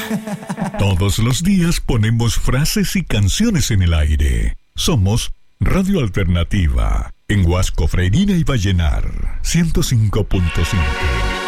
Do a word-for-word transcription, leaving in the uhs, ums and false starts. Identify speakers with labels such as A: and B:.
A: Todos los días ponemos frases y canciones en el aire. Somos Radio Alternativa, en Huasco, Freirina y Vallenar, ciento cinco punto cinco.